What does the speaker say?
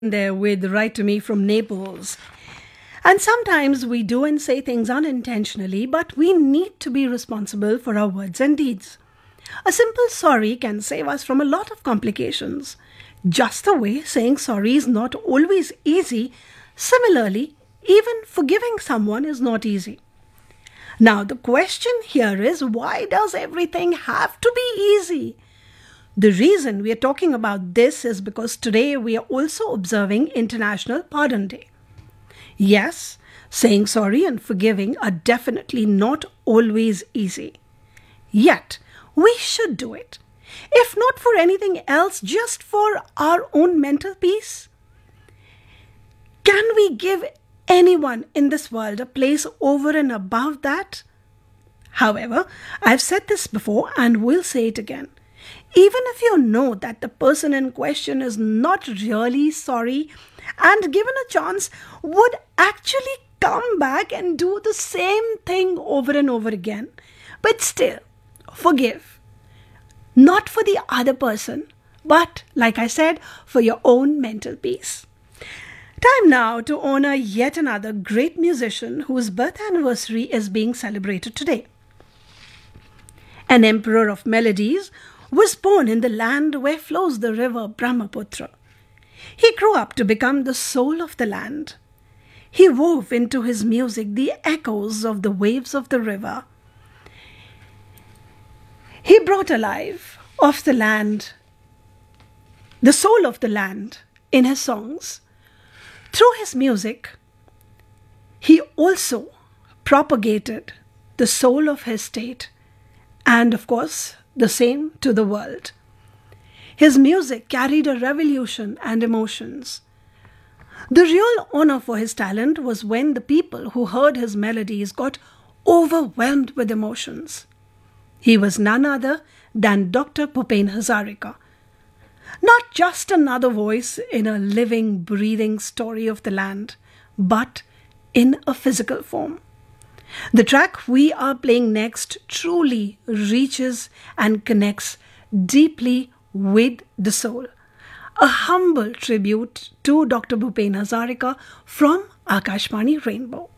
there with Write to Me from Naples. And sometimes we do and say things unintentionally, but we need to be responsible for our words and deeds. A simple sorry can save us from a lot of complications. Just the way saying sorry is not always easy, similarly, even forgiving someone is not easy. Now, the question here is, why does everything have to be easy? The reason we are talking about this is because today we are also observing International Pardon Day. Yes, saying sorry and forgiving are definitely not always easy. Yet, we should do it. If not for anything else, just for our own mental peace. Can we give anyone in this world a place over and above that? However, I've said this before and will say it again. Even if you know that the person in question is not really sorry and given a chance would actually come back and do the same thing over and over again, but still, forgive. Not for the other person, but, like I said, for your own mental peace. Time now to honor yet another great musician whose birth anniversary is being celebrated today. An emperor of melodies was born in the land where flows the river Brahmaputra. He grew up to become the soul of the land. He wove into his music the echoes of the waves of the river. He brought alive of the land, the soul of the land in his songs. Through his music, he also propagated the soul of his state and, of course, the same to the world. His music carried a revolution and emotions. The real honor for his talent was when the people who heard his melodies got overwhelmed with emotions. He was none other than Dr. Bhupen Hazarika. Not just another voice in a living, breathing story of the land, but in a physical form. The track we are playing next truly reaches and connects deeply with the soul. A humble tribute to Dr. Bhupen Hazarika from Akashvani Rainbow.